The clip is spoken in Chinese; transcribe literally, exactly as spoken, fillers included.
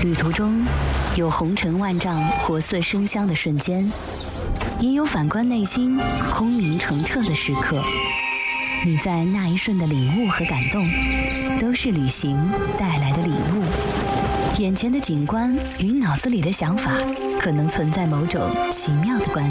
旅途中有红尘万丈、活色生香的瞬间，也有反观内心空明澄澈的时刻。你在那一瞬的领悟和感动，都是旅行带来的礼物。眼前的景观与脑子里的想法，可能存在某种奇妙的关系。